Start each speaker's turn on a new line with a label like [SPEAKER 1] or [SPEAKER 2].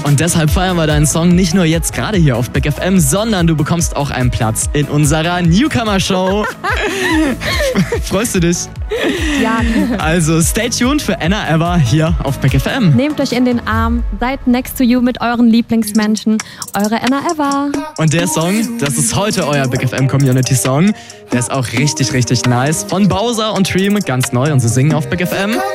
[SPEAKER 1] Und deshalb feiern wir deinen Song nicht nur jetzt gerade hier auf Big FM, sondern du bekommst auch einen Platz in unserer Newcomer-Show. Freust du dich?
[SPEAKER 2] Ja.
[SPEAKER 1] Also stay tuned für Anna Ever hier auf Big FM.
[SPEAKER 2] Nehmt euch in den Arm, seid next to you mit euren Lieblingsmenschen. Eure Anna Ever.
[SPEAKER 1] Und der Song, das ist heute euer Big FM Community Song. Der ist auch richtig, richtig nice. Von Bowser und Dream, ganz neu und sie singen auf Big FM.